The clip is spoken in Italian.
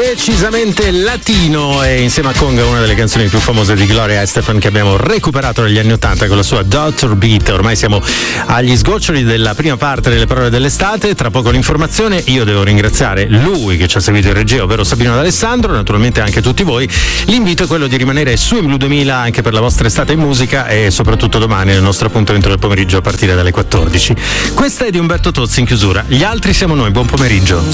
decisamente latino e insieme a Conga una delle canzoni più famose di Gloria Estefan che abbiamo recuperato negli anni '80 con la sua Dr. Beat. Ormai siamo agli sgoccioli della prima parte delle parole dell'estate, tra poco l'informazione. Io devo ringraziare lui che ci ha seguito in regia, ovvero Sabino D'Alessandro, naturalmente anche tutti voi. L'invito è quello di rimanere su in Blu 2000 anche per la vostra estate in musica e soprattutto domani nel nostro appuntamento del pomeriggio a partire dalle 14. Questa è di Umberto Tozzi in chiusura, gli altri siamo noi, buon pomeriggio.